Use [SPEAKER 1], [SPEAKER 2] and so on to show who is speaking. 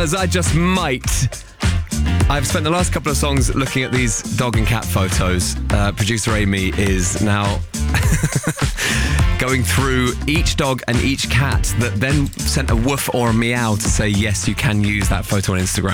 [SPEAKER 1] because I just might. I've spent the last couple of songs looking at these dog and cat photos. Producer Amy is now going through each dog and each cat that then sent a woof or a meow to say, yes, you can use that photo on Instagram.